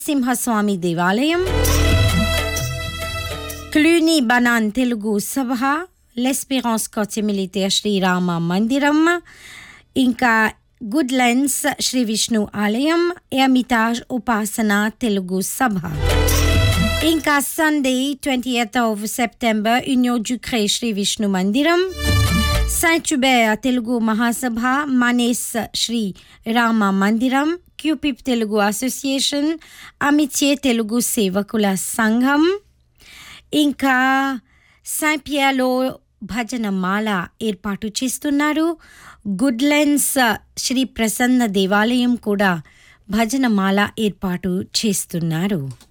సింహస్వామి దేవాలయం, క్లూనీ బనాన్ తెలుగు సభ, లెస్పెరాన్స్ కోచె మిలిటేర్ శ్రీరామ మందిరం, ఇంకా గుడ్లెన్స్ శ్రీ విష్ణు ఆలయం, ఎర్మిటాజ్ ఉపాసన తెలుగు సభ. ఇంకా Sunday 20th of September Union du Cré Shri Vishnu మందిరం, Saint-Hubert తెలుగు మహాసభ, మనేస్ శ్రీ రామ మందిరం, క్యూపిప్ తెలుగు అసోసియేషన్, అమిత్యే తెలుగు సేవకుల సంఘం, ఇంకా Saint-Pierre-లో భజనమాల ఏర్పాటు చేస్తున్నారు. గుడ్లెన్స్ శ్రీ ప్రసన్న దేవాలయం కూడా భజనమాల ఏర్పాటు చేస్తున్నారు.